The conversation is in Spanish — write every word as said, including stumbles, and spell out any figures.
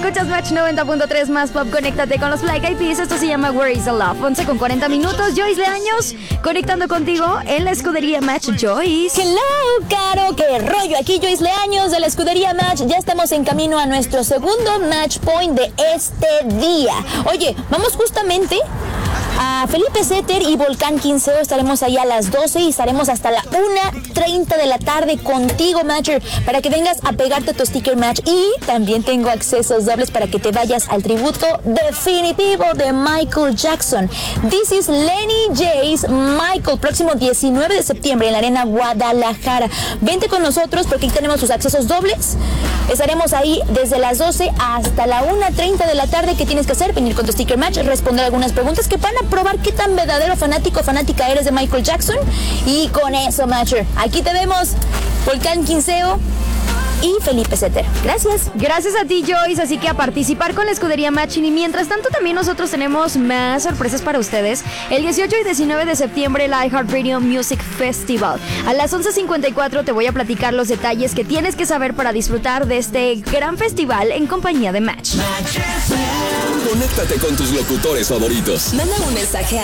Escuchas Match noventa punto tres más pop. Conéctate con los Black Eyed Peas. Esto se llama Where is the Love. once con cuarenta minutos. Joyce Leaños conectando contigo en la escudería Match. Joyce. Hello, Caro. Qué rollo. Aquí Joyce Leaños de la escudería Match. Ya estamos en camino a nuestro segundo Match Point de este día. Oye, vamos justamente a Felipe Setter y Volcán Quinceo. Estaremos ahí a las doce y estaremos hasta la una treinta de la tarde contigo, Matcher, para que vengas a pegarte tu sticker match. Y también tengo accesos dobles para que te vayas al tributo definitivo de Michael Jackson. This is Lenny J's Michael, próximo diecinueve de septiembre en la Arena Guadalajara. Vente con nosotros porque aquí tenemos tus accesos dobles. Estaremos ahí desde las doce hasta la una treinta de la tarde. ¿Qué tienes que hacer? Venir con tu sticker match, responder algunas preguntas que van a probar qué tan verdadero fanático o fanática eres de Michael Jackson. Y con eso, Matcher, aquí te vemos, Volcán Quinceo y Felipe Setter. Gracias. Gracias a ti, Joyce. Así que a participar con la escudería Matching. Y mientras tanto, también nosotros tenemos más sorpresas para ustedes. El dieciocho y diecinueve de septiembre, el iHeartRadio Music Festival. A las once cincuenta y cuatro te voy a platicar los detalles que tienes que saber para disfrutar de este gran festival en compañía de Match. Conéctate con tus locutores favoritos. Manda un mensaje a